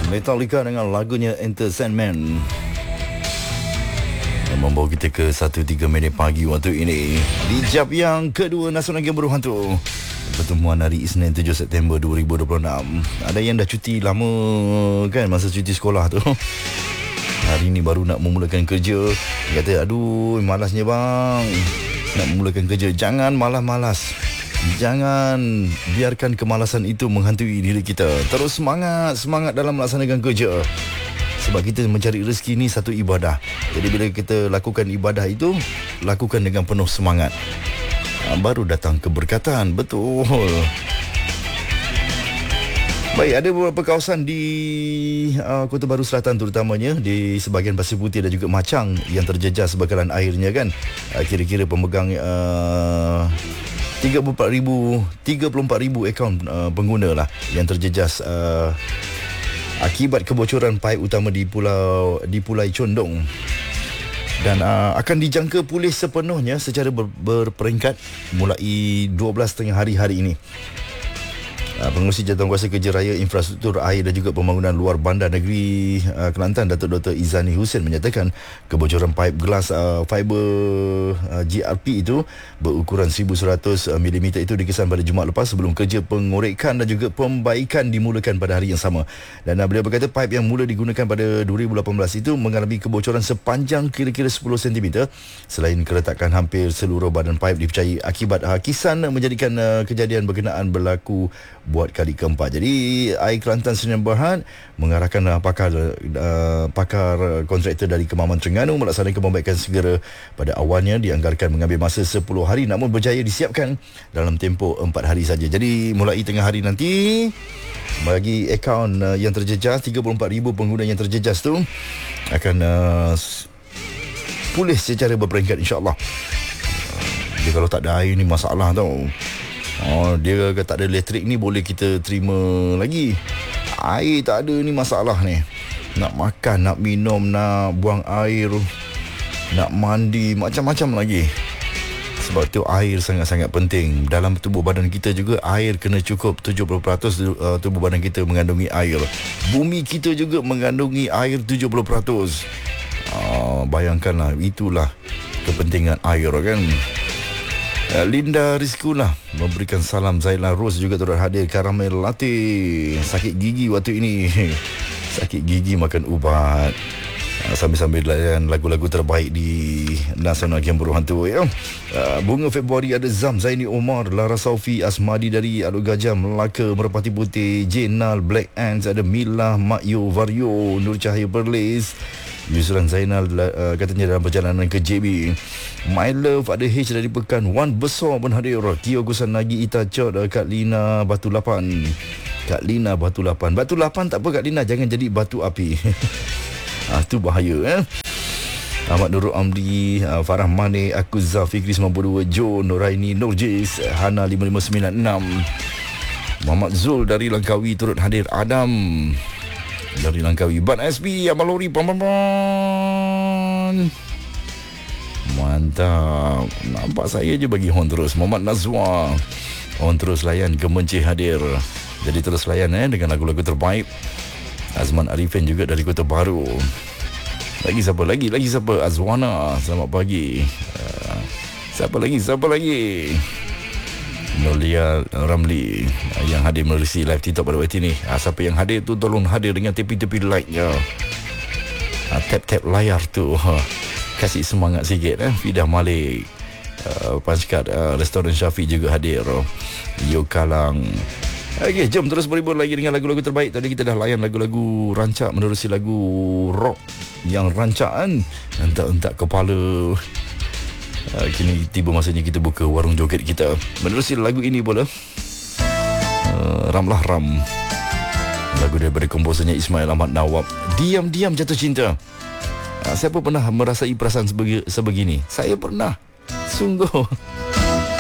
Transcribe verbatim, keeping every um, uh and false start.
Metallica dengan lagunya Enter Sandman yang membawa kita ke satu tiga minit pagi waktu ini. Di jam yang kedua Nasional Game Beruh Hantu, pertemuan hari Isnin tujuh September dua ribu dua puluh enam. Ada yang dah cuti lama kan, masa cuti sekolah tu. Hari ni baru nak memulakan kerja. Dia kata, aduh malasnya bang nak memulakan kerja. Jangan malas-malas, jangan biarkan kemalasan itu menghantui diri kita. Terus semangat, semangat dalam melaksanakan kerja. Sebab kita mencari rezeki ni satu ibadah. Jadi bila kita lakukan ibadah itu, lakukan dengan penuh semangat, baru datang keberkatan. Betul. Baik, ada beberapa kawasan di uh, Kota Baru Selatan terutamanya di sebahagian Pasir Putih dan juga Machang yang terjejas bekalan airnya kan. Uh, kira-kira pemegang uh, tiga puluh empat ribu akaun uh, pengguna lah yang terjejas uh, akibat kebocoran paip utama di pulau di Pulai Condong. Dan uh, akan dijangka pulih sepenuhnya secara ber, berperingkat mulai dua belas tengah hari hari ini. Pengerusi Jawatankuasa Kerja Raya, Infrastruktur Air dan juga Pembangunan Luar Bandar Negeri uh, Kelantan, Datuk Doktor Izani Hussein menyatakan kebocoran paip gelas uh, fiber uh, G R P itu berukuran seribu seratus milimeter itu dikesan pada Jumaat lepas sebelum kerja pengorekan dan juga pembaikan dimulakan pada hari yang sama. Dan uh, beliau berkata paip yang mula digunakan pada dua ribu lapan belas itu mengalami kebocoran sepanjang kira-kira sepuluh sentimeter. Selain keretakan, hampir seluruh badan paip dipercayai akibat hakisan menjadikan uh, kejadian berkenaan berlaku buat kali keempat. Jadi Air Kelantan Sdn Bhd mengarahkan uh, pakar uh, pakar kontraktor dari Kemaman Terengganu melaksanakan pembaikan segera. Pada awalnya dianggarkan mengambil masa sepuluh hari, namun berjaya disiapkan dalam tempoh empat hari saja. Jadi mulai tengah hari nanti, bagi akaun uh, yang terjejas, tiga puluh empat ribu pengguna yang terjejas tu akan uh, pulih secara berperingkat, insya-Allah. Jadi kalau tak ada air ni masalah tau. Oh, dia kata tak ada elektrik ni boleh kita terima lagi. Air tak ada ni masalah ni. Nak makan, nak minum, nak buang air, nak mandi, macam-macam lagi. Sebab tu air sangat-sangat penting. Dalam tubuh badan kita juga air kena cukup. tujuh puluh peratus tubuh badan kita mengandungi air. Bumi kita juga mengandungi air tujuh puluh peratus. Oh, bayangkanlah, itulah kepentingan air kan. Linda Rizkula memberikan salam. Zaila Rose juga turut hadir. Karamel Latte, sakit gigi waktu ini. Sakit gigi makan ubat. Sambil-sambil layan lagu-lagu terbaik di Nasional Game Beruh Hantu ya. Bunga Februari ada Zam, Zaini Omar, Lara Saufi, Asmadi dari Aluk Gajah, Melaka, Merpati Putih, Jenal, Black Ants, ada Mila, Makyo, Vario, Nur Cahaya Perlis, Yusran Zainal uh, katanya dalam perjalanan ke J B. My Love ada H dari Pekan, Wan Besar pun hadir. Kio Gusan Nagi, Ita Chot, Kak Lina Batu Lapan. Kak Lina Batu Lapan. Batu Lapan tak apa Kak Lina, jangan jadi batu api. Ah, tu bahaya eh. Ahmad Nurul Amri, uh, Farah Mane, Akuzah Fikri sembilan puluh dua, Jo, Nuraini, Nurjis, Hana lima lima sembilan enam, Muhammad Zul dari Langkawi turut hadir. Adam dari Langkawi, Ban S B, Abang Lori, pam pam pam. Mantap. Nampak saya je bagi hon terus. Muhammad Nazwa, hon terus layan. Kemencih hadir. Jadi terus layan eh dengan lagu-lagu terbaik. Azman Arifin juga dari Kota Baru. Lagi siapa lagi? Lagi siapa? Azwana, selamat pagi. Uh, siapa lagi? Siapa lagi? Nolia Ramli uh, yang hadir melalui live TikTok pada waktu ini. Uh, siapa yang hadir tu tolong hadir dengan tepi-tepi like-nya. Uh, tap-tap layar tu. Uh, kasih semangat sikit eh. Fidah Malik, uh, Panchkat uh, Restoran Syafi juga hadir. Yo Kalang. Okey, jom terus berhibur lagi dengan lagu-lagu terbaik. Tadi kita dah layan lagu-lagu rancak menerusi lagu rock yang rancaan entak-entak kepala. Uh, kini tiba masanya kita buka warung joget kita menerusi lagu ini pula. Uh, Ramlah Ram. Lagu daripada komposernya Ismail Ahmad Nawab. Diam-diam jatuh cinta. Uh, siapa pernah merasai perasaan sebegi- sebegini? Saya pernah. Sungguh.